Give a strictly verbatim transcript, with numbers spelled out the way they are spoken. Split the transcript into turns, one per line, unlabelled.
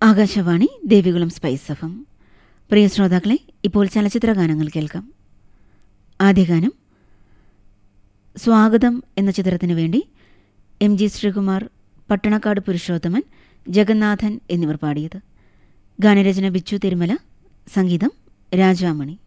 Akashvani Devikulam spice F M. പ്രിയ ശ്രോതാക്കളെ, ഇപ്പോൾ ചലച്ചിത്ര ഗാനങ്ങൾ കേൾക്കാം. ആദ്യ ഗാനം സ്വാഗതം എന്ന ചിത്രത്തിനു വേണ്ടി എം ജി ശ്രീകുമാർ, പട്ടണക്കാട് പുരുഷോത്തമൻ, ജഗന്നാഥൻ എന്നിവർ പാടിയത്. ഗാനരചന ബിച്ചു തിരുമല, സംഗീതം രാജാമണി.